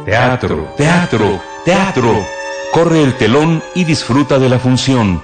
Teatro, teatro, teatro. Corre el telón y disfruta de la función.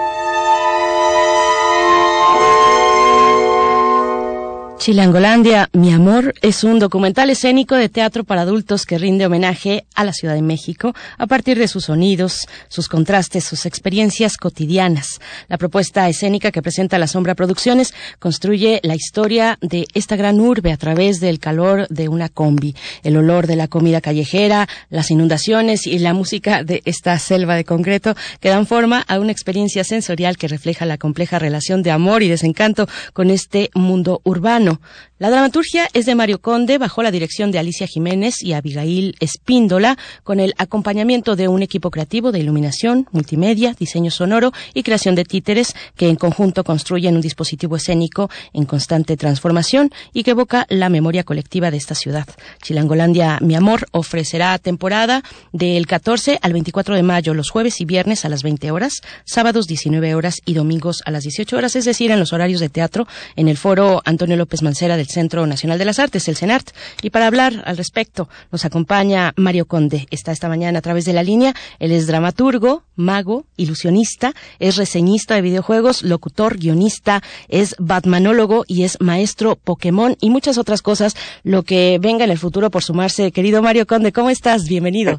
Chilangolandia, mi amor, es un documental escénico de teatro para adultos que rinde homenaje a la Ciudad de México a partir de sus sonidos, sus contrastes, sus experiencias cotidianas. La propuesta escénica que presenta La Sombra Producciones construye la historia de esta gran urbe a través del calor de una combi, el olor de la comida callejera, las inundaciones y la música de esta selva de concreto que dan forma a una experiencia sensorial que refleja la compleja relación de amor y desencanto con este mundo urbano. La dramaturgia es de Mario Conde bajo la dirección de Alicia Jiménez y Abigail Espíndola, con el acompañamiento de un equipo creativo de iluminación, multimedia, diseño sonoro y creación de títeres que en conjunto construyen un dispositivo escénico en constante transformación y que evoca la memoria colectiva de esta ciudad. Chilangolandia, mi amor, ofrecerá temporada del 14 al 24 de mayo, los jueves y viernes a las 20 horas, sábados 19 horas y domingos a las 18 horas, es decir, en los horarios de teatro, en el foro Antonio López Mancera del Centro Nacional de las Artes, el CENART. Y para hablar al respecto nos acompaña Mario Conde. Está esta mañana a través de la línea. Él es dramaturgo, mago, ilusionista, es reseñista de videojuegos, locutor, guionista, es batmanólogo y es maestro Pokémon y muchas otras cosas. Lo que venga en el futuro por sumarse. Querido Mario Conde, ¿cómo estás? Bienvenido.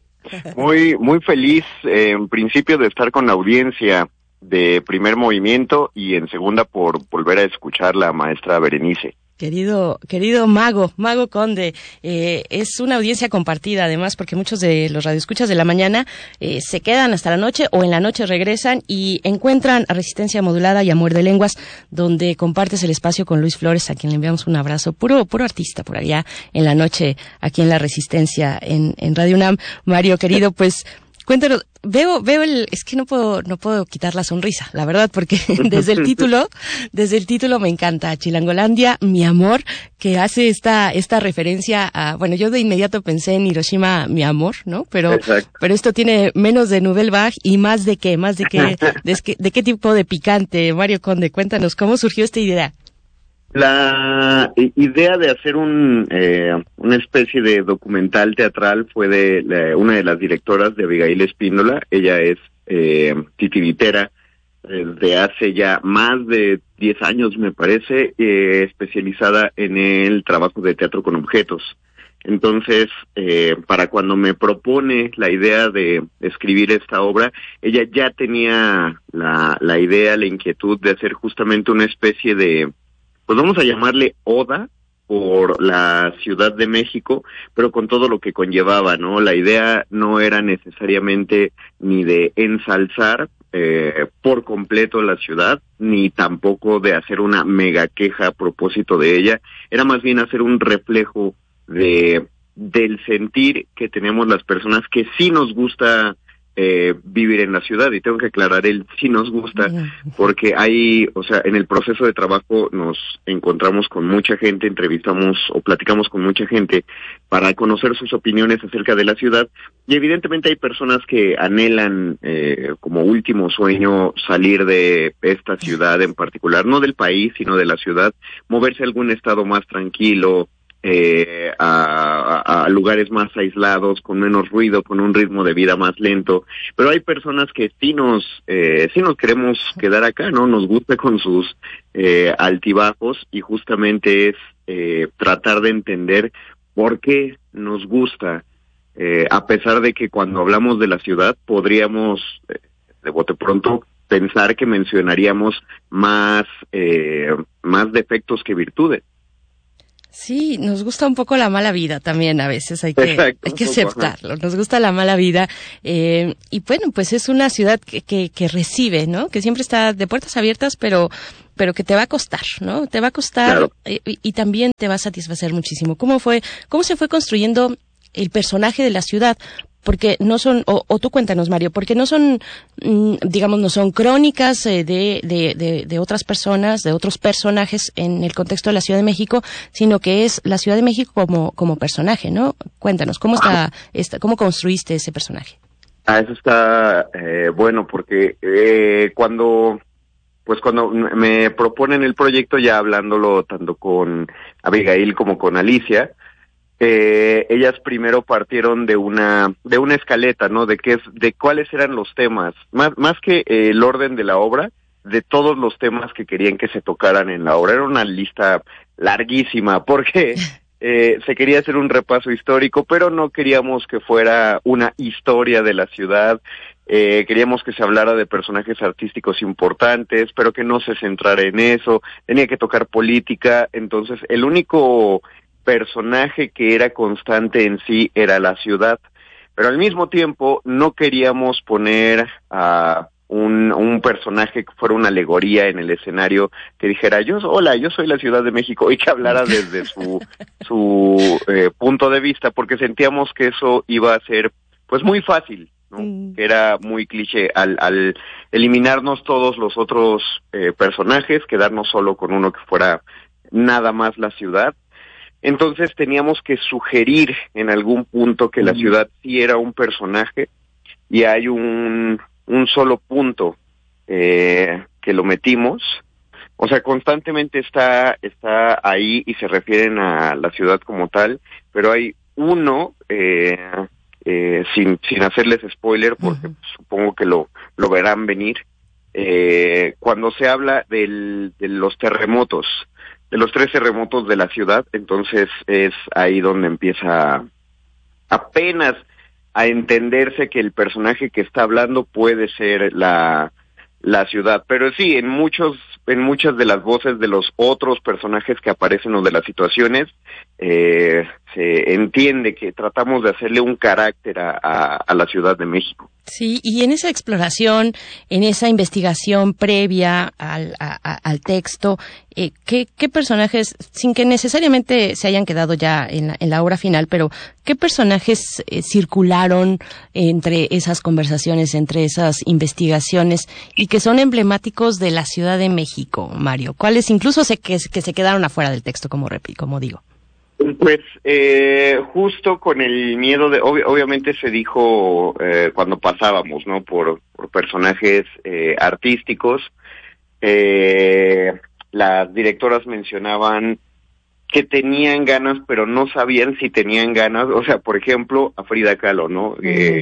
Muy feliz, en principio, de estar con la audiencia de Primer Movimiento y en segunda por volver a escuchar la maestra Berenice. Querido Mago Conde, es una audiencia compartida además porque muchos de los radioescuchas de la mañana se quedan hasta la noche o en la noche regresan y encuentran a Resistencia Modulada y a Muerde Lenguas, donde compartes el espacio con Luis Flores, a quien le enviamos un abrazo, puro artista por allá en la noche aquí en la Resistencia en Radio UNAM. Mario, querido, pues cuéntanos, veo es que no puedo quitar la sonrisa, la verdad, porque desde el título me encanta, Chilangolandia, mi amor, que hace esta referencia a, bueno, yo de inmediato pensé en Hiroshima, mi amor, ¿no? Pero esto tiene menos de Nouvelle Vague y más de qué tipo de picante. Mario Conde, cuéntanos, ¿cómo surgió esta idea? La idea de hacer una especie de documental teatral fue de una de las directoras, de Abigail Espíndola. Ella es titiritera desde hace ya más de 10 años, me parece, especializada en el trabajo de teatro con objetos. Entonces, para cuando me propone la idea de escribir esta obra, ella ya tenía la idea, la inquietud de hacer justamente una especie de, pues vamos a llamarle oda por la Ciudad de México, pero con todo lo que conllevaba, ¿no? La idea no era necesariamente ni de ensalzar por completo la ciudad, ni tampoco de hacer una mega queja a propósito de ella. Era más bien hacer un reflejo del sentir que tenemos las personas que sí nos gusta vivir en la ciudad, y tengo que aclarar el sí nos gusta, porque en el proceso de trabajo nos encontramos con mucha gente, entrevistamos o platicamos con mucha gente para conocer sus opiniones acerca de la ciudad, y evidentemente hay personas que anhelan como último sueño salir de esta ciudad en particular, no del país, sino de la ciudad, moverse a algún estado más tranquilo, a lugares más aislados, con menos ruido, con un ritmo de vida más lento, pero hay personas que sí nos queremos quedar acá, ¿no? Nos gusta con sus altibajos, y justamente es tratar de entender por qué nos gusta, a pesar de que cuando hablamos de la ciudad podríamos, de bote pronto, pensar que mencionaríamos más defectos que virtudes. Sí, nos gusta un poco la mala vida también a veces, hay que aceptarlo, nos gusta la mala vida, y bueno, pues es una ciudad que recibe, ¿no? Que siempre está de puertas abiertas, pero que te va a costar, ¿no? Te va a costar, claro. Y también te va a satisfacer muchísimo. ¿Cómo se fue construyendo el personaje de la ciudad? Porque no son, o tú cuéntanos, Mario, porque no son, digamos, no son crónicas de otras personas, de otros personajes en el contexto de la Ciudad de México, sino que es la Ciudad de México como personaje, ¿no? Cuéntanos, ¿cómo cómo construiste ese personaje? Eso está bueno, porque cuando me proponen el proyecto, ya hablándolo tanto con Abigail como con Alicia, ellas primero partieron de una escaleta, ¿no? De cuáles eran los temas, más que el orden de la obra, de todos los temas que querían que se tocaran en la obra. Era una lista larguísima, porque se quería hacer un repaso histórico, pero no queríamos que fuera una historia de la ciudad. Queríamos que se hablara de personajes artísticos importantes, pero que no se centrara en eso. Tenía que tocar política. Entonces, el único personaje que era constante en sí era la ciudad, pero al mismo tiempo no queríamos poner a un personaje que fuera una alegoría en el escenario, que dijera, hola, yo soy la Ciudad de México, y que hablara desde su punto de vista, porque sentíamos que eso iba a ser pues muy fácil, ¿no? Que era muy cliché al eliminarnos todos los otros personajes, quedarnos solo con uno que fuera nada más la ciudad. Entonces teníamos que sugerir en algún punto que la ciudad sí era un personaje, y hay un solo punto que lo metimos. O sea, constantemente está ahí y se refieren a la ciudad como tal, pero hay uno, sin hacerles spoiler, porque supongo que lo verán venir, cuando se habla de los terremotos, de los 3 terremotos de la ciudad. Entonces es ahí donde empieza apenas a entenderse que el personaje que está hablando puede ser la ciudad. Pero sí, en muchas de las voces de los otros personajes que aparecen o de las situaciones, se entiende que tratamos de hacerle un carácter a la Ciudad de México. Sí, y en esa exploración, en esa investigación previa al texto, ¿qué personajes, sin que necesariamente se hayan quedado ya en la obra final, pero qué personajes circularon entre esas conversaciones, entre esas investigaciones, y que son emblemáticos de la Ciudad de México, Mario? ¿Cuáles incluso que se quedaron afuera del texto, como digo? Pues justo con el miedo de, obviamente se dijo cuando pasábamos, ¿no? Por personajes artísticos, las directoras mencionaban que tenían ganas, pero no sabían si tenían ganas. O sea, por ejemplo, a Frida Kahlo, ¿no?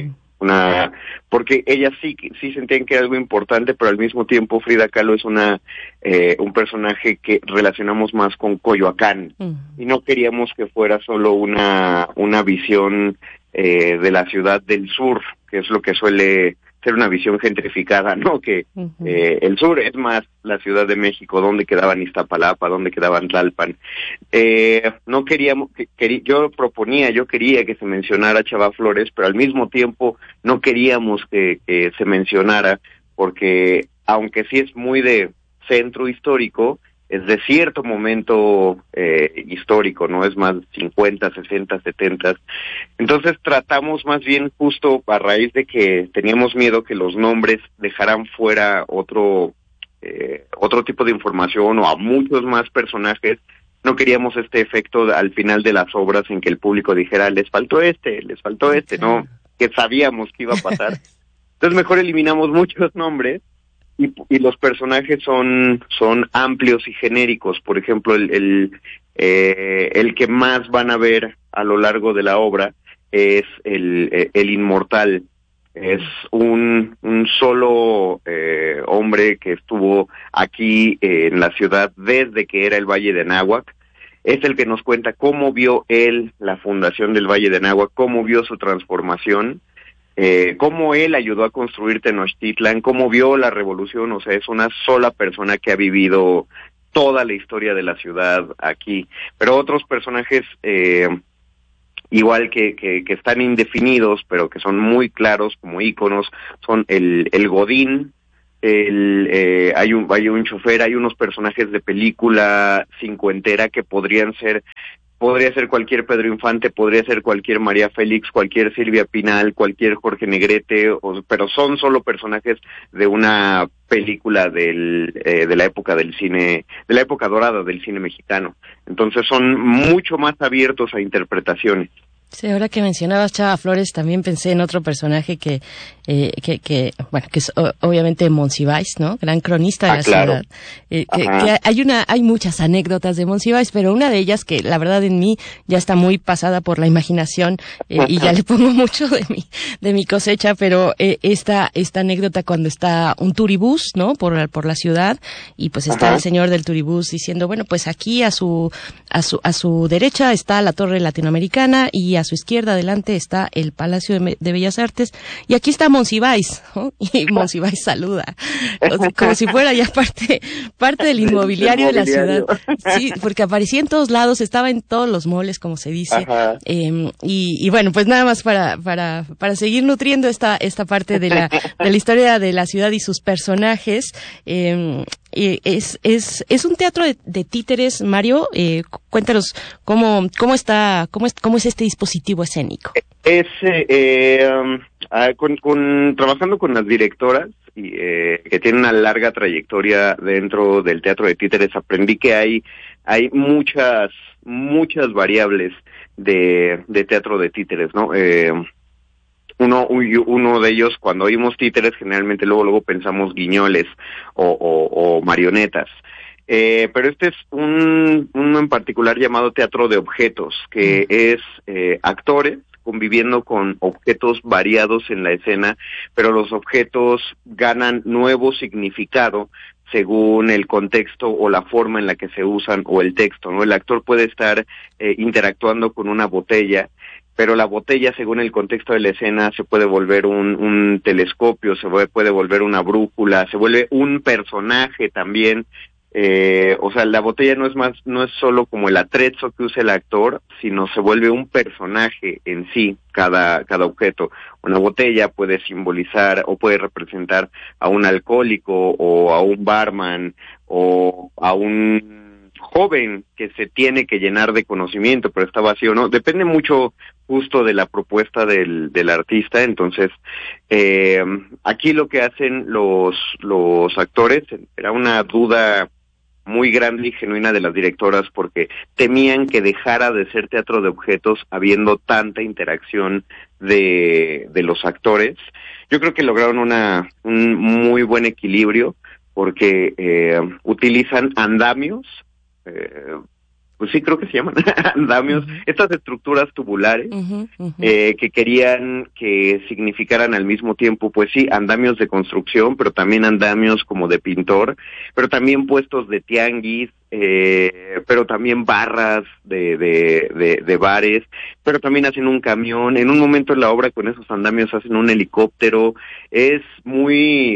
Porque ellas sí sentían que era algo importante, pero al mismo tiempo Frida Kahlo es un personaje que relacionamos más con Coyoacán, y no queríamos que fuera solo una visión de la ciudad del sur, que es lo que suele ser una visión gentrificada, ¿no? Que el sur es más la Ciudad de México, donde quedaban Iztapalapa, donde quedaban Tlalpan. No queríamos, yo quería que se mencionara Chava Flores, pero al mismo tiempo no queríamos que se mencionara, porque aunque sí es muy de centro histórico, es de cierto momento histórico, ¿no? Es más 50, 60, 70. Entonces tratamos más bien, justo a raíz de que teníamos miedo que los nombres dejaran fuera otro tipo de información, o a muchos más personajes. No queríamos este efecto al final de las obras en que el público dijera, les faltó este, ¿no? Que sabíamos que iba a pasar. Entonces mejor eliminamos muchos nombres, y los personajes son amplios y genéricos. Por ejemplo, el que más van a ver a lo largo de la obra es el inmortal. Es un solo hombre que estuvo aquí en la ciudad desde que era el Valle de Anáhuac. Es el que nos cuenta cómo vio él la fundación del Valle de Anáhuac, cómo vio su transformación, cómo él ayudó a construir Tenochtitlan, cómo vio la revolución. O sea, es una sola persona que ha vivido toda la historia de la ciudad aquí. Pero otros personajes igual que están indefinidos, pero que son muy claros como íconos, son el Godín, hay un chofer, hay unos personajes de película cincuentera que podría ser cualquier Pedro Infante, podría ser cualquier María Félix, cualquier Silvia Pinal, cualquier Jorge Negrete, pero son solo personajes de una película de la época del cine, de la época dorada del cine mexicano. Entonces son mucho más abiertos a interpretaciones. Sí, ahora que mencionabas Chava Flores, también pensé en otro personaje que es obviamente Monsiváis, ¿no? Gran cronista de la ciudad. Hay muchas anécdotas de Monsiváis, pero una de ellas que la verdad en mí ya está muy pasada por la imaginación, y ya le pongo mucho de mi cosecha, pero esta anécdota cuando está un turibús, ¿no? Por la ciudad, y pues está el señor del turibús diciendo, bueno, pues aquí a su derecha está la Torre Latinoamericana y a su izquierda adelante está el Palacio de Bellas Artes y aquí está Monsiváis, ¿no? Y Monsiváis saluda, como si fuera ya parte del inmobiliario de la ciudad. Sí, porque aparecía en todos lados, estaba en todos los moles, como se dice. Y bueno, pues nada más para seguir nutriendo esta parte de la historia de la ciudad y sus personajes. Es un teatro de títeres, Mario. Cuéntanos cómo es este dispositivo escénico. Trabajando con las directoras que tienen una larga trayectoria dentro del teatro de títeres, aprendí que hay muchas variables de teatro de títeres, ¿no? Uno de ellos, cuando oímos títeres, generalmente luego pensamos guiñoles o marionetas. Pero este es uno en particular llamado teatro de objetos, que es actores conviviendo con objetos variados en la escena, pero los objetos ganan nuevo significado según el contexto o la forma en la que se usan o el texto, ¿no? El actor puede estar interactuando con una botella, pero la botella, según el contexto de la escena, se puede volver un telescopio, puede volver una brújula, se vuelve un personaje también. O sea, la botella no es solo como el atrezzo que usa el actor, sino se vuelve un personaje en sí, cada objeto. Una botella puede simbolizar o puede representar a un alcohólico o a un barman o a un joven que se tiene que llenar de conocimiento, pero está vacío, ¿no? Depende mucho justo de la propuesta del artista. Entonces, aquí lo que hacen los actores, era una duda muy grande y genuina de las directoras porque temían que dejara de ser teatro de objetos habiendo tanta interacción de los actores. Yo creo que lograron un muy buen equilibrio porque utilizan andamios, pues sí, creo que se llaman andamios, estas estructuras tubulares que querían que significaran al mismo tiempo, pues sí, andamios de construcción, pero también andamios como de pintor, pero también puestos de tianguis, pero también barras de bares, pero también hacen un camión. En un momento en la obra con esos andamios hacen un helicóptero. Es muy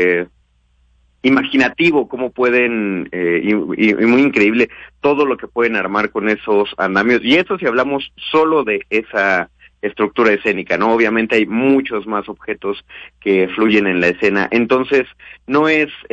imaginativo cómo pueden, y muy increíble todo lo que pueden armar con esos andamios, y eso si hablamos solo de esa estructura escénica, ¿no? Obviamente hay muchos más objetos que fluyen en la escena. Entonces no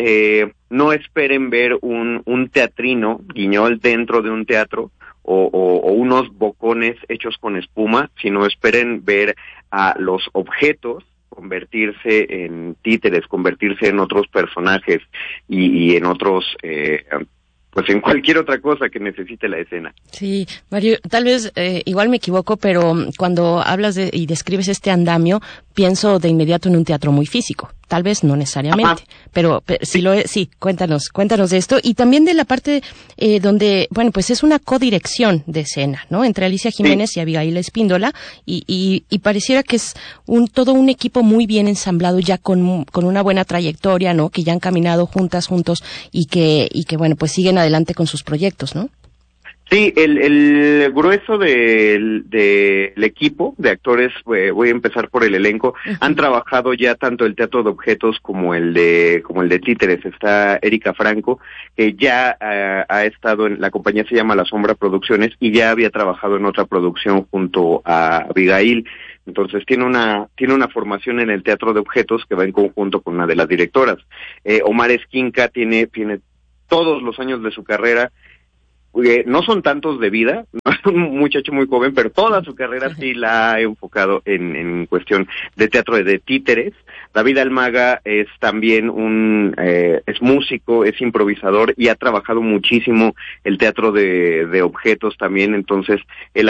esperen ver un teatrino guiñol dentro de un teatro o unos bocones hechos con espuma, sino esperen ver a los objetos convertirse en títeres, convertirse en otros personajes y en otros, pues en cualquier otra cosa que necesite la escena. Sí, Mario, tal vez igual me equivoco, pero cuando hablas y describes este andamio, pienso de inmediato en un teatro muy físico. Tal vez no necesariamente, pero si lo es, sí, cuéntanos de esto y también de la parte donde, bueno, pues es una codirección de escena, ¿no? Entre Alicia Jiménez y Abigail Espíndola y pareciera que es todo un equipo muy bien ensamblado ya con una buena trayectoria, ¿no? Que ya han caminado juntos y que bueno, pues siguen adelante con sus proyectos, ¿no? Sí, el grueso del equipo de actores, voy a empezar por el elenco, han trabajado ya tanto el teatro de objetos como el de títeres. Está Erika Franco, que ya ha estado la compañía se llama La Sombra Producciones y ya había trabajado en otra producción junto a Abigail. Entonces tiene una formación en el teatro de objetos que va en conjunto con una de las directoras. Omar Esquinca tiene todos los años de su carrera. No son tantos de vida, no es un muchacho muy joven, pero toda su carrera sí la ha enfocado en cuestión de teatro de títeres. David Almaga es también es músico, es improvisador y ha trabajado muchísimo el teatro de objetos también. Entonces él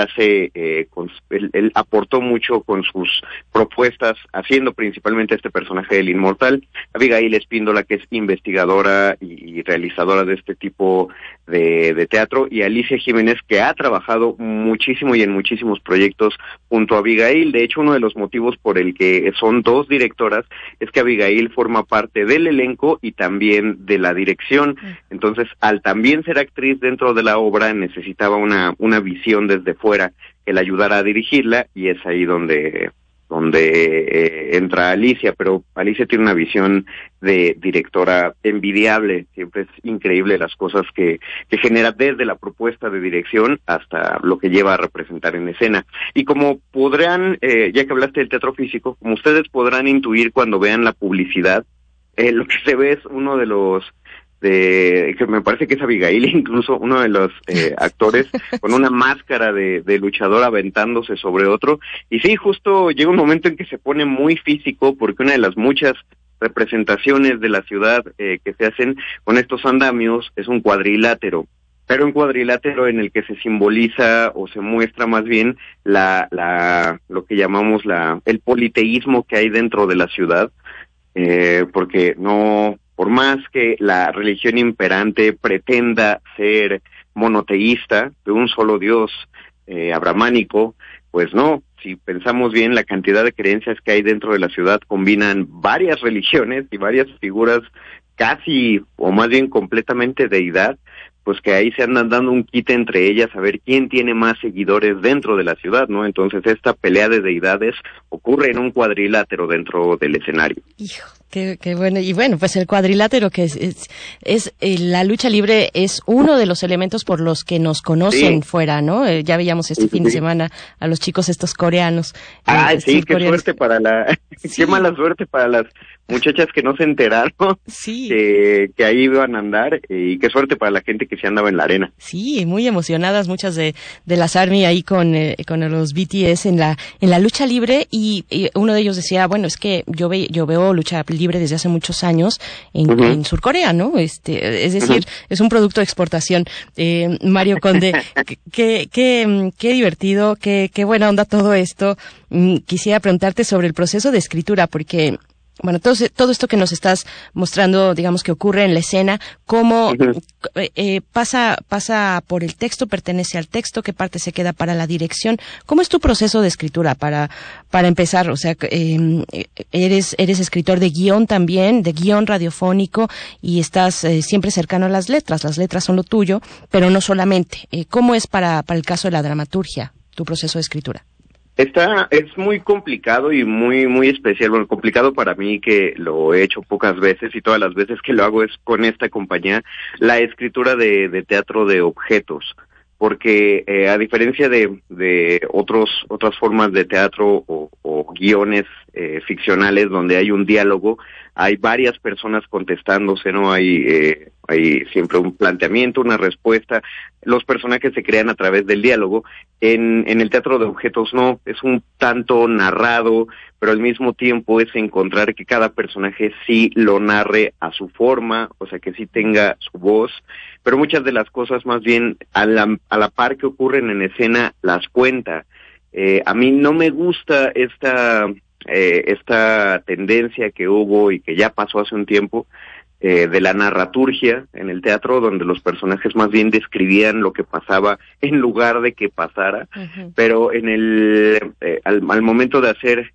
él aportó mucho con sus propuestas, haciendo principalmente este personaje del Inmortal. Abigail Espíndola, que es investigadora y realizadora de este tipo de teatro, y Alicia Jiménez, que ha trabajado muchísimo y en muchísimos proyectos junto a Abigail. De hecho, uno de los motivos por el que son dos directoras es que Abigail forma parte del elenco y también de la dirección. Entonces, al también ser actriz dentro de la obra, necesitaba una visión desde fuera que la ayudara a dirigirla, y es ahí donde entra Alicia. Pero Alicia tiene una visión de directora envidiable. Siempre es increíble las cosas que genera, desde la propuesta de dirección hasta lo que lleva a representar en escena. Y como podrán, ya que hablaste del teatro físico, como ustedes podrán intuir cuando vean la publicidad, lo que se ve es uno de los que me parece que es Abigail, incluso uno de los actores con una máscara de luchador aventándose sobre otro. Y sí, justo llega un momento en que se pone muy físico, porque una de las muchas representaciones de la ciudad que se hacen con estos andamios es un cuadrilátero, pero un cuadrilátero en el que se simboliza o se muestra más bien lo que llamamos el politeísmo que hay dentro de la ciudad, porque por más que la religión imperante pretenda ser monoteísta, de un solo Dios abrahámico, pues no. Si pensamos bien, la cantidad de creencias que hay dentro de la ciudad combinan varias religiones y varias figuras casi, o más bien completamente deidad, pues que ahí se andan dando un quite entre ellas a ver quién tiene más seguidores dentro de la ciudad, ¿no? Entonces esta pelea de deidades ocurre en un cuadrilátero dentro del escenario. Hijo, qué bueno. Y bueno, pues el cuadrilátero, que es la lucha libre, es uno de los elementos por los que nos conocen fuera, ¿no? Ya veíamos este fin de semana a los chicos estos coreanos. Sí, qué suerte qué mala suerte para las muchachas que no se enteraron que ahí iban a andar, y qué suerte para la gente que se andaba en la arena. Sí, muy emocionadas muchas de las ARMY ahí con los BTS en la lucha libre, y uno de ellos decía, bueno, es que yo veo lucha libre desde hace muchos años en Surcorea, ¿no? Es decir, es un producto de exportación. Mario Conde, qué divertido, qué buena onda todo esto. Quisiera preguntarte sobre el proceso de escritura, porque bueno, todo esto que nos estás mostrando, digamos que ocurre en la escena, ¿cómo pasa por el texto, pertenece al texto, qué parte se queda para la dirección? ¿Cómo es tu proceso de escritura para empezar? O sea, eres escritor de guión también, de guión radiofónico, y estás siempre cercano a las letras son lo tuyo, pero no solamente. ¿Cómo es para el caso de la dramaturgia, tu proceso de escritura? Es muy complicado y muy, muy especial. Bueno, complicado para mí, que lo he hecho pocas veces, y todas las veces que lo hago es con esta compañía, la escritura de teatro de objetos. Porque a diferencia de otras formas de teatro o guiones ficcionales donde hay un diálogo, hay varias personas contestándose, ¿no? Hay siempre un planteamiento, una respuesta. Los personajes se crean a través del diálogo. En el teatro de objetos no, es un tanto narrado, pero al mismo tiempo es encontrar que cada personaje sí lo narre a su forma, o sea, que sí tenga su voz, pero muchas de las cosas más bien a la par que ocurren en escena las cuenta. A mí no me gusta esta tendencia que hubo y que ya pasó hace un tiempo, de la narraturgia en el teatro, donde los personajes más bien describían lo que pasaba en lugar de que pasara. Pero al momento de hacer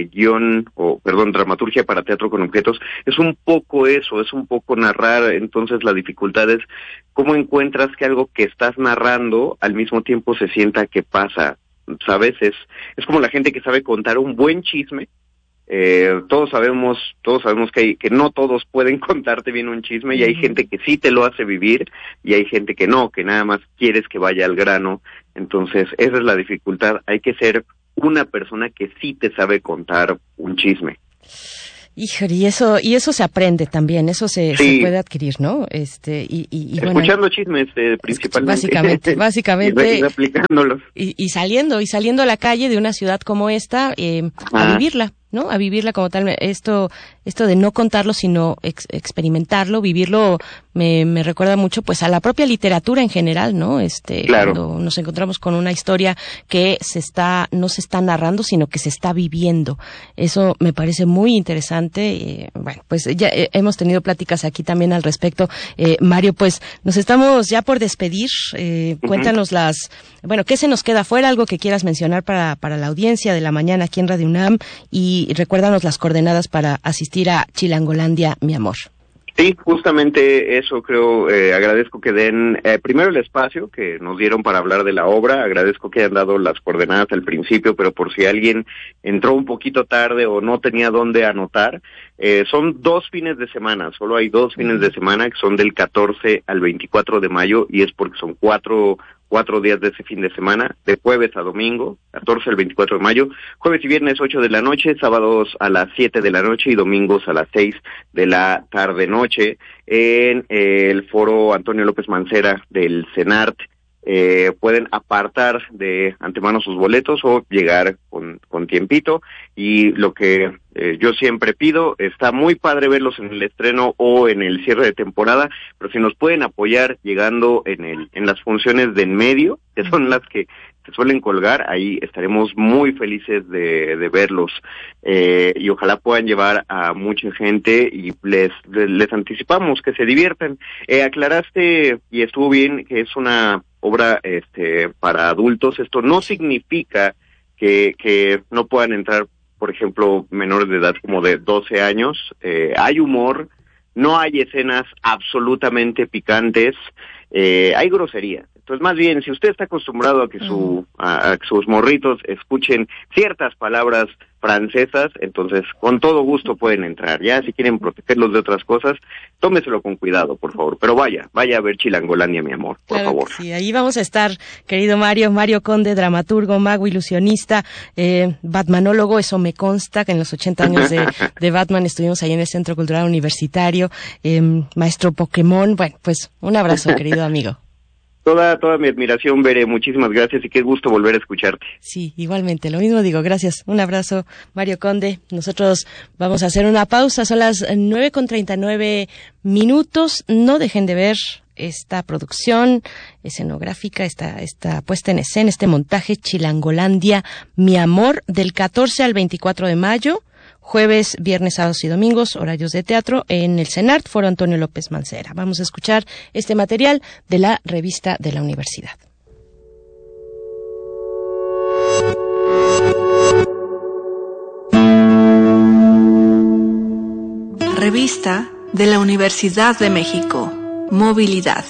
dramaturgia para teatro con objetos, es un poco eso, es un poco narrar. Entonces la dificultad es cómo encuentras que algo que estás narrando al mismo tiempo se sienta que pasa, ¿sabes? Es como la gente que sabe contar un buen chisme. Todos sabemos que no todos pueden contarte bien un chisme, y hay gente que sí te lo hace vivir, y hay gente que no, que nada más quieres que vaya al grano. Entonces esa es la dificultad. Hay que ser una persona que sí te sabe contar un chisme. Híjole, y eso se aprende también, eso se puede adquirir, ¿no? Escuchando chismes, principalmente. Básicamente. Y aplicándolos. Y saliendo a la calle de una ciudad como esta, a vivirla. ¿no? A vivirla como tal. Esto de no contarlo, sino experimentarlo, vivirlo, me recuerda mucho, pues, a la propia literatura en general, ¿no? Claro. Cuando nos encontramos con una historia que no se está narrando, sino que se está viviendo. Eso me parece muy interesante. Bueno, pues ya hemos tenido pláticas aquí también al respecto. Mario, pues, nos estamos ya por despedir. Cuéntanos ¿qué se nos queda fuera? Algo que quieras mencionar para la audiencia de la mañana aquí en Radio UNAM, y recuérdanos las coordenadas para asistir a Chilangolandia, mi amor. Sí, justamente eso creo. Agradezco que den primero el espacio que nos dieron para hablar de la obra. Agradezco que hayan dado las coordenadas al principio, pero por si alguien entró un poquito tarde o no tenía dónde anotar, son 2 fines de semana. Solo hay 2 fines de semana, que son del 14 al 24 de mayo, y es porque son 4 días de ese fin de semana, de jueves a domingo, 14 al 24 de mayo, jueves y viernes 8 de la noche, sábados a las 7 de la noche y domingos a las 6 de la tarde-noche, en el foro Antonio López Mancera del CENART. Pueden apartar de antemano sus boletos o llegar con tiempito, y lo que yo siempre pido, está muy padre verlos en el estreno o en el cierre de temporada, pero si nos pueden apoyar llegando en las funciones de en medio, que son las que se suelen colgar, ahí estaremos muy felices de verlos, y ojalá puedan llevar a mucha gente, y les anticipamos que se diviertan. Aclaraste, y estuvo bien, que es una obra para adultos. Esto no significa que no puedan entrar, por ejemplo, menores de edad como de 12 años. Hay humor, no hay escenas absolutamente picantes, hay grosería. Entonces, más bien, si usted está acostumbrado a que sus morritos escuchen ciertas palabras francesas, entonces con todo gusto pueden entrar. Ya si quieren protegerlos de otras cosas, tómeselo con cuidado, por favor. Pero vaya a ver Chilangolandia, mi amor, por favor. Sí, ahí vamos a estar, querido Mario Conde, dramaturgo, mago, ilusionista, batmanólogo. Eso me consta, que en los 80 años de Batman estuvimos ahí en el Centro Cultural Universitario, maestro Pokémon. Bueno, pues un abrazo, querido amigo. Toda mi admiración, Bere, muchísimas gracias, y qué gusto volver a escucharte. Sí, igualmente, lo mismo digo, gracias. Un abrazo, Mario Conde. Nosotros vamos a hacer una pausa, son las 9:39. No dejen de ver esta producción escenográfica, esta puesta en escena, este montaje Chilangolandia, mi amor, del 14 al 24 de mayo. Jueves, viernes, sábados y domingos, horarios de teatro en el CENART, Foro Antonio López Mancera. Vamos a escuchar este material de la revista de la universidad. Revista de la Universidad de México. Movilidad.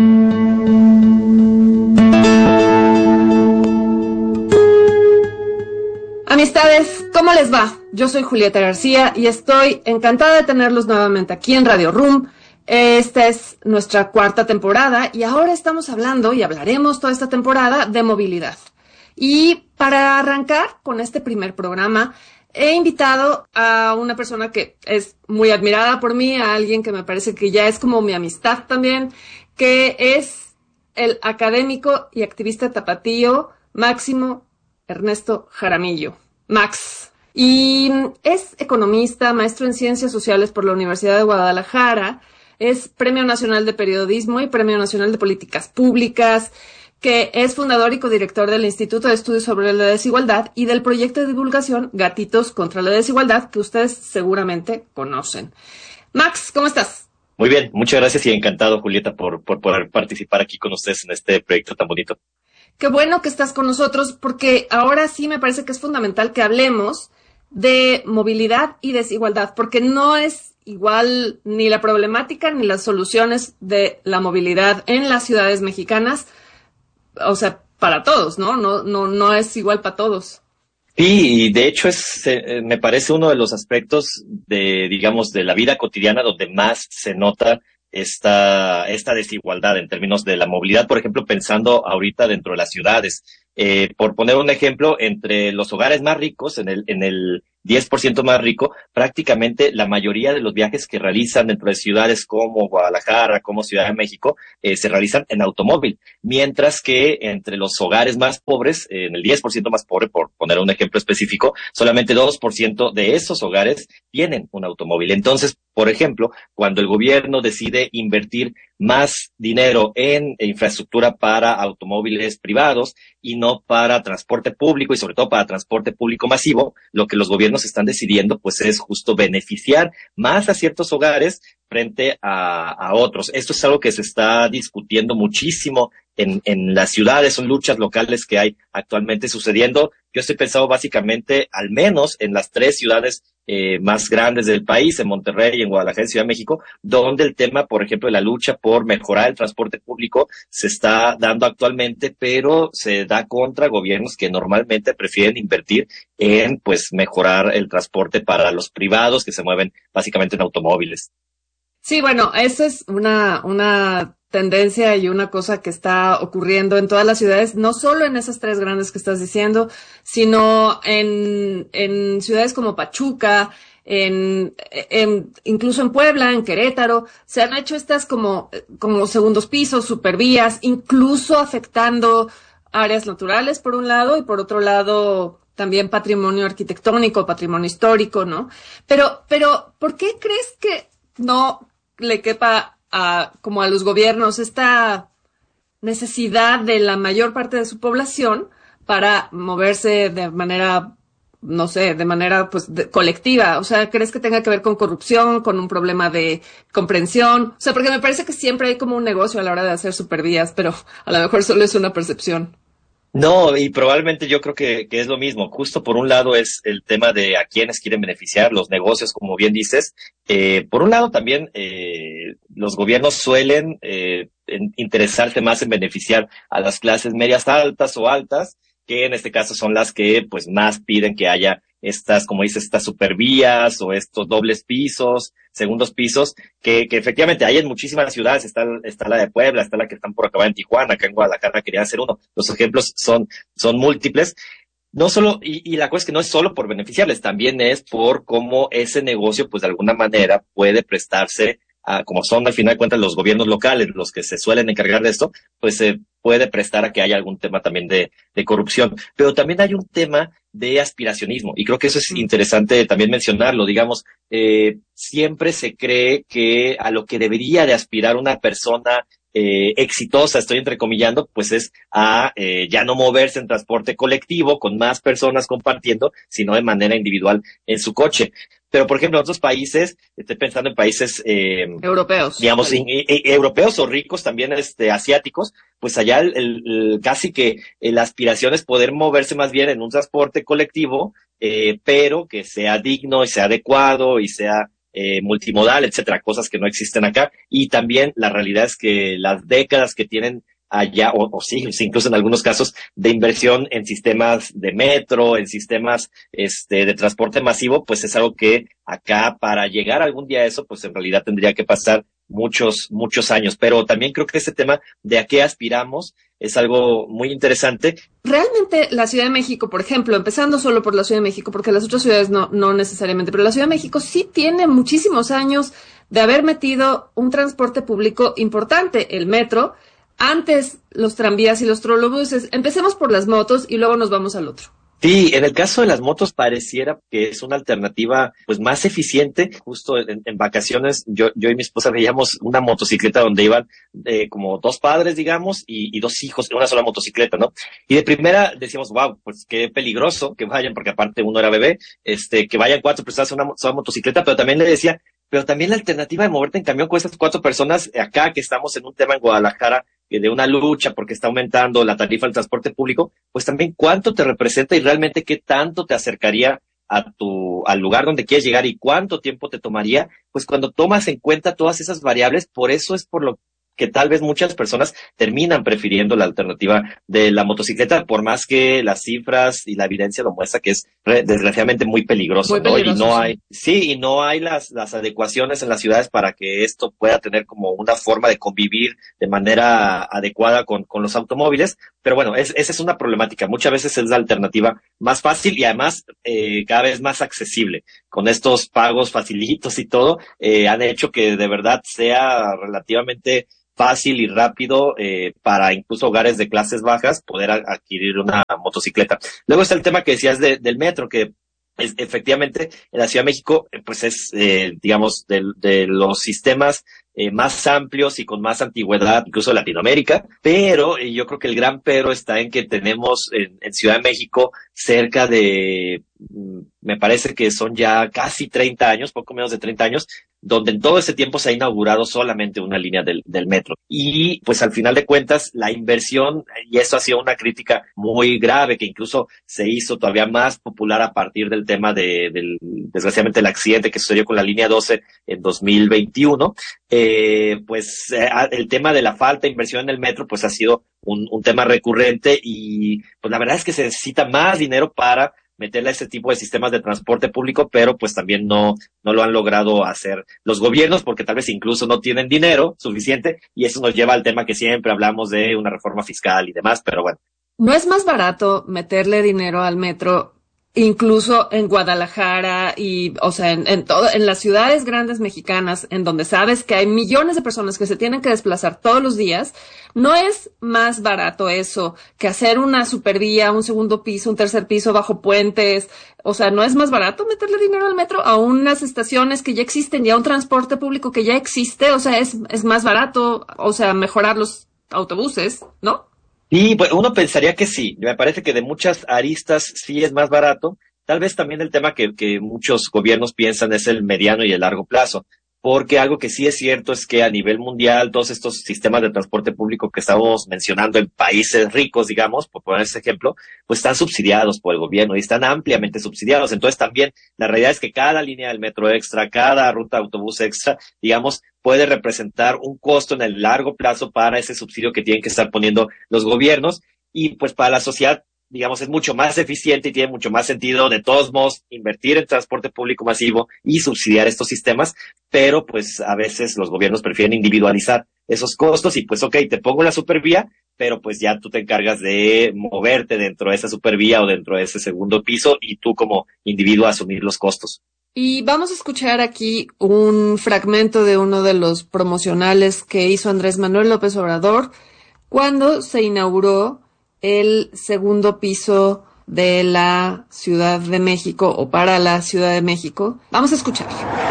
Amistades, ¿cómo les va? Yo soy Julieta García y estoy encantada de tenerlos nuevamente aquí en Radio Room. Esta es nuestra 4ª temporada y ahora estamos hablando y hablaremos toda esta temporada de movilidad. Y para arrancar con este primer programa, he invitado a una persona que es muy admirada por mí, a alguien que me parece que ya es como mi amistad también, que es el académico y activista tapatío Máximo Ernesto Jaramillo. Max. Y es economista, maestro en Ciencias Sociales por la Universidad de Guadalajara, es Premio Nacional de Periodismo y Premio Nacional de Políticas Públicas, que es fundador y codirector del Instituto de Estudios sobre la Desigualdad y del proyecto de divulgación Gatitos contra la Desigualdad, que ustedes seguramente conocen. Max, ¿cómo estás? Muy bien, muchas gracias y encantado, Julieta, por poder participar aquí con ustedes en este proyecto tan bonito. Qué bueno que estás con nosotros, porque ahora sí me parece que es fundamental que hablemos de movilidad y desigualdad, porque no es igual ni la problemática ni las soluciones de la movilidad en las ciudades mexicanas, o sea, para todos, ¿no? No es igual para todos. Sí, y de hecho me parece uno de los aspectos de la vida cotidiana donde más se nota esta desigualdad en términos de la movilidad, por ejemplo, pensando ahorita dentro de las ciudades. Por poner un ejemplo, entre los hogares más ricos en 10% más rico, prácticamente la mayoría de los viajes que realizan dentro de ciudades como Guadalajara, como Ciudad de México, se realizan en automóvil, mientras que entre los hogares más pobres, en el 10% más pobre, por poner un ejemplo específico, solamente 2% de esos hogares tienen un automóvil. Entonces, por ejemplo, cuando el gobierno decide invertir más dinero en infraestructura para automóviles privados y no para transporte público, y sobre todo para transporte público masivo, lo que los gobiernos están decidiendo pues es justo beneficiar más a ciertos hogares frente a otros. Esto es algo que se está discutiendo muchísimo en las ciudades, son luchas locales que hay actualmente sucediendo. Yo estoy pensando básicamente, al menos en las 3 ciudades más grandes del país, en Monterrey, en Guadalajara y Ciudad de México, donde el tema, por ejemplo, de la lucha por mejorar el transporte público se está dando actualmente, pero se da contra gobiernos que normalmente prefieren invertir en, pues, mejorar el transporte para los privados que se mueven básicamente en automóviles. Sí, bueno, esa es una tendencia y una cosa que está ocurriendo en todas las ciudades, no solo en esas 3 grandes que estás diciendo, sino en ciudades como Pachuca, incluso en Puebla, en Querétaro, se han hecho estas como segundos pisos, supervías, incluso afectando áreas naturales por un lado y por otro lado también patrimonio arquitectónico, patrimonio histórico, ¿no? Pero, ¿por qué crees que no le quepa como a los gobiernos esta necesidad de la mayor parte de su población para moverse de manera, no sé, de manera pues colectiva? O sea, ¿crees que tenga que ver con corrupción, con un problema de comprensión? O sea, porque me parece que siempre hay como un negocio a la hora de hacer supervías, pero a lo mejor solo es una percepción. No, y probablemente yo creo que es lo mismo. Justo por un lado es el tema de a quiénes quieren beneficiar, los negocios, como bien dices. Por un lado también los gobiernos suelen interesarse más en beneficiar a las clases medias altas o altas, que en este caso son las que pues más piden que haya estas, como dices, estas supervías o estos dobles pisos, segundos pisos, que efectivamente hay en muchísimas ciudades. Está la de Puebla, está la que están por acabar en Tijuana, acá en Guadalajara quería hacer uno. Los ejemplos son múltiples. No solo, y la cosa es que no es solo por beneficiarles, también es por cómo ese negocio, pues de alguna manera puede prestarse como son al final de cuentas los gobiernos locales los que se suelen encargar de esto, pues se puede prestar a que haya algún tema también de corrupción. Pero también hay un tema de aspiracionismo, y creo que eso es interesante también mencionarlo. Digamos, siempre se cree que a lo que debería de aspirar una persona exitosa, estoy entrecomillando, pues es a ya no moverse en transporte colectivo con más personas compartiendo, sino de manera individual en su coche. Pero, por ejemplo, en otros países, estoy pensando en países europeos, digamos, europeos o ricos también, asiáticos, pues allá casi que la aspiración es poder moverse más bien en un transporte colectivo, pero que sea digno y sea adecuado y sea multimodal, etcétera, cosas que no existen acá. Y también la realidad es que las décadas que tienen allá, o sí, incluso en algunos casos, de inversión en sistemas de metro, en sistemas de transporte masivo, pues es algo que acá, para llegar algún día a eso, pues en realidad tendría que pasar muchos años. Pero también creo que este tema de a qué aspiramos es algo muy interesante. Realmente la Ciudad de México, por ejemplo, empezando solo por la Ciudad de México, porque las otras ciudades no necesariamente, pero la Ciudad de México sí tiene muchísimos años de haber metido un transporte público importante, el metro, antes los tranvías y los trolebuses. Empecemos por las motos y luego nos vamos al otro. Sí, en el caso de las motos pareciera que es una alternativa pues más eficiente. Justo en vacaciones yo y mi esposa veíamos una motocicleta donde iban como 2 padres, digamos, y 2 hijos en una sola motocicleta, ¿no? Y de primera decíamos, wow, pues qué peligroso que vayan, porque aparte uno era bebé, que vayan 4 personas en una sola motocicleta. Pero también le decía, pero también la alternativa de moverte en camión con esas 4 personas, acá que estamos en un tema en Guadalajara, de una lucha porque está aumentando la tarifa del transporte público, pues también cuánto te representa y realmente qué tanto te acercaría al lugar donde quieres llegar y cuánto tiempo te tomaría, pues cuando tomas en cuenta todas esas variables. Por eso es por lo que tal vez muchas personas terminan prefiriendo la alternativa de la motocicleta, por más que las cifras y la evidencia lo muestra que es desgraciadamente muy peligroso, Muy ¿no? peligroso, Y no hay las adecuaciones en las ciudades para que esto pueda tener como una forma de convivir de manera adecuada con los automóviles. Pero bueno, esa es una problemática. Muchas veces es la alternativa más fácil y además cada vez más accesible. Con estos pagos facilitos y todo, han hecho que de verdad sea relativamente fácil y rápido para incluso hogares de clases bajas poder adquirir una motocicleta. Luego está el tema que decías del metro, que efectivamente en la Ciudad de México pues es, digamos, de los sistemas más amplios y con más antigüedad, incluso de Latinoamérica, pero yo creo que el gran pero está en que tenemos en Ciudad de México cerca de, me parece que son ya casi 30 años, poco menos de 30 años, donde en todo ese tiempo se ha inaugurado solamente una línea del metro. Y pues al final de cuentas, la inversión, y eso ha sido una crítica muy grave, que incluso se hizo todavía más popular a partir del tema desgraciadamente, el accidente que sucedió con la línea 12 en 2021, el tema de la falta de inversión en el metro, pues ha sido un tema recurrente y pues la verdad es que se necesita más dinero para meterle a este tipo de sistemas de transporte público, pero pues también no lo han logrado hacer los gobiernos porque tal vez incluso no tienen dinero suficiente y eso nos lleva al tema que siempre hablamos de una reforma fiscal y demás, pero bueno. ¿No es más barato meterle dinero al metro incluso en Guadalajara y, o sea, en las ciudades grandes mexicanas, en donde sabes que hay millones de personas que se tienen que desplazar todos los días? ¿No es más barato eso que hacer una supervía, un segundo piso, un tercer piso bajo puentes? O sea, ¿no es más barato meterle dinero al metro a unas estaciones que ya existen y a un transporte público que ya existe? O sea, es más barato, o sea, mejorar los autobuses, ¿no? Y pues uno pensaría que sí, me parece que de muchas aristas sí es más barato. Tal vez también el tema que muchos gobiernos piensan es el mediano y el largo plazo, porque algo que sí es cierto es que a nivel mundial todos estos sistemas de transporte público que estamos mencionando en países ricos, digamos, por poner ese ejemplo, pues están subsidiados por el gobierno y están ampliamente subsidiados. Entonces también la realidad es que cada línea del metro extra, cada ruta de autobús extra, digamos, puede representar un costo en el largo plazo para ese subsidio que tienen que estar poniendo los gobiernos y pues para la sociedad, digamos, es mucho más eficiente y tiene mucho más sentido de todos modos invertir en transporte público masivo y subsidiar estos sistemas, pero pues a veces los gobiernos prefieren individualizar esos costos y pues ok, te pongo la supervía, pero pues ya tú te encargas de moverte dentro de esa supervía o dentro de ese segundo piso y tú como individuo asumir los costos. Y vamos a escuchar aquí un fragmento de uno de los promocionales que hizo Andrés Manuel López Obrador cuando se inauguró el segundo piso de la Ciudad de México o para la Ciudad de México. Vamos a escuchar.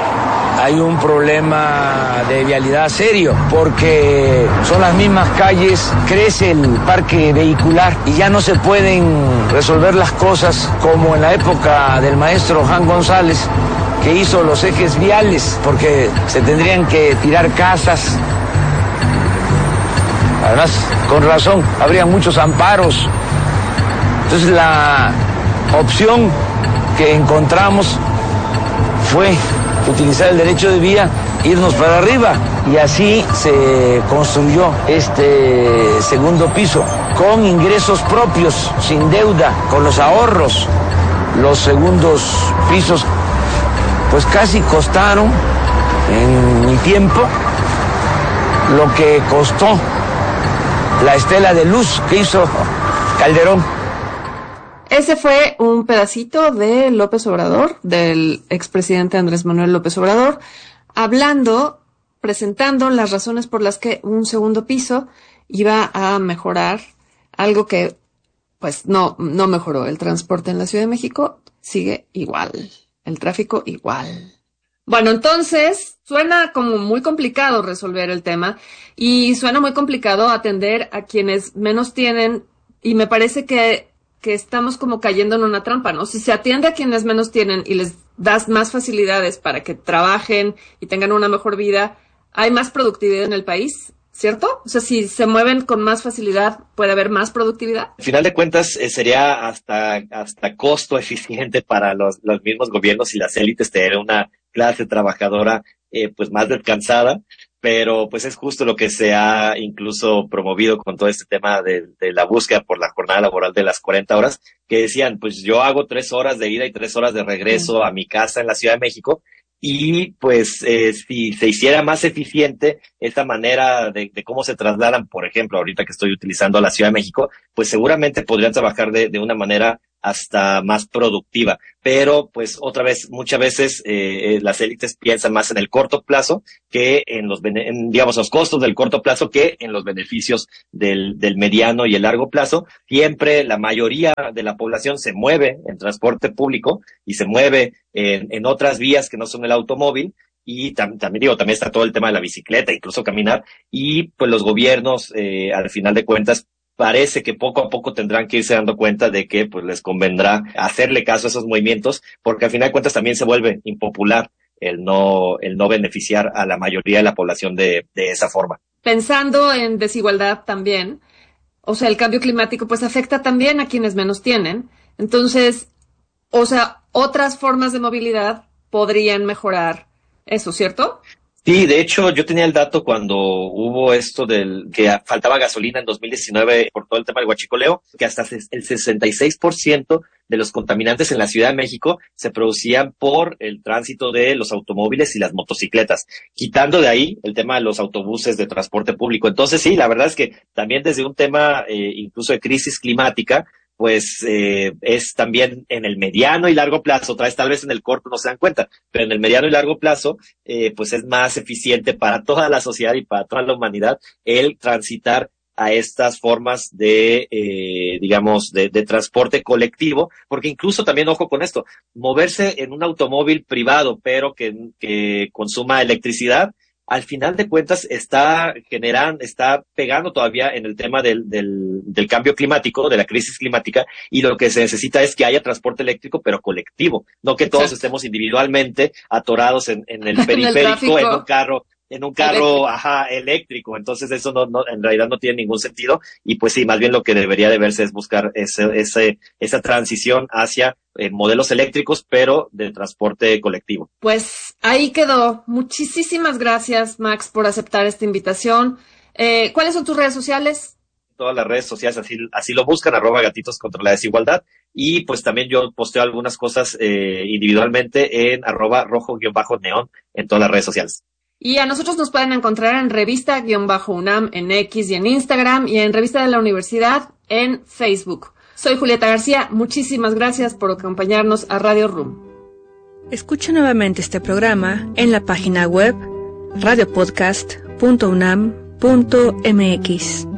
Hay un problema de vialidad serio porque son las mismas calles, crece el parque vehicular y ya no se pueden resolver las cosas como en la época del maestro Juan González, que hizo los ejes viales, porque se tendrían que tirar casas. Además, con razón, habría muchos amparos. Entonces la opción que encontramos fue utilizar el derecho de vía, irnos para arriba, y así se construyó este segundo piso, con ingresos propios, sin deuda, con los ahorros. Los segundos pisos pues casi costaron en mi tiempo lo que costó la estela de luz que hizo Calderón. Ese fue un pedacito de López Obrador, del expresidente Andrés Manuel López Obrador, presentando las razones por las que un segundo piso iba a mejorar algo que pues no mejoró. El transporte en la Ciudad de México sigue igual. El tráfico igual. Bueno, entonces suena como muy complicado resolver el tema y suena muy complicado atender a quienes menos tienen y me parece que estamos como cayendo en una trampa, ¿no? Si se atiende a quienes menos tienen y les das más facilidades para que trabajen y tengan una mejor vida, hay más productividad en el país, ¿cierto? O sea, si se mueven con más facilidad, ¿puede haber más productividad? Al final de cuentas, sería hasta costo eficiente para los mismos gobiernos y las élites tener una clase trabajadora pues más descansada, pero pues es justo lo que se ha incluso promovido con todo este tema de la búsqueda por la jornada laboral de las 40 horas, que decían, pues yo hago 3 horas de ida y 3 horas de regreso a mi casa en la Ciudad de México, y pues si se hiciera más eficiente esta manera de cómo se trasladan, por ejemplo, ahorita que estoy utilizando la Ciudad de México, pues seguramente podrían trabajar de una manera hasta más productiva. Pero, pues, otra vez, muchas veces las élites piensan más en el corto plazo que en digamos, los costos del corto plazo que en los beneficios del mediano y el largo plazo. Siempre la mayoría de la población se mueve en transporte público y se mueve en otras vías que no son el automóvil. Y también está todo el tema de la bicicleta, incluso caminar. Y pues los gobiernos, al final de cuentas, parece que poco a poco tendrán que irse dando cuenta de que pues les convendrá hacerle caso a esos movimientos, porque al final de cuentas también se vuelve impopular el no beneficiar a la mayoría de la población de esa forma. Pensando en desigualdad también, o sea, el cambio climático pues afecta también a quienes menos tienen. Entonces, o sea, otras formas de movilidad podrían mejorar eso, ¿cierto? Sí, de hecho, yo tenía el dato cuando hubo esto del que faltaba gasolina en 2019 por todo el tema del huachicoleo, que hasta el 66% de los contaminantes en la Ciudad de México se producían por el tránsito de los automóviles y las motocicletas, quitando de ahí el tema de los autobuses de transporte público. Entonces, sí, la verdad es que también desde un tema incluso de crisis climática, pues es también en el mediano y largo plazo, otra vez tal vez en el corto no se dan cuenta, pero en el mediano y largo plazo, pues es más eficiente para toda la sociedad y para toda la humanidad el transitar a estas formas de, digamos, de transporte colectivo, porque incluso también, ojo con esto, moverse en un automóvil privado, pero que consuma electricidad, al final de cuentas está pegando todavía en el tema del cambio climático, de la crisis climática, y lo que se necesita es que haya transporte eléctrico, pero colectivo, no que todos estemos individualmente atorados en el periférico, en un carro eléctrico. Entonces eso no en realidad no tiene ningún sentido, y pues sí, más bien lo que debería de verse es buscar esa transición hacia modelos eléctricos, pero de transporte colectivo. Pues ahí quedó. Muchísimas gracias, Max, por aceptar esta invitación. ¿Cuáles son tus redes sociales? Todas las redes sociales así lo buscan, @gatitos contra la desigualdad, y pues también yo posteo algunas cosas individualmente en @rojo_neón en todas las redes sociales. Y a nosotros nos pueden encontrar en revista-UNAM en X y en Instagram, y en Revista de la Universidad en Facebook. Soy Julieta García, muchísimas gracias por acompañarnos a Radio Room. Escucha nuevamente este programa en la página web radiopodcast.unam.mx.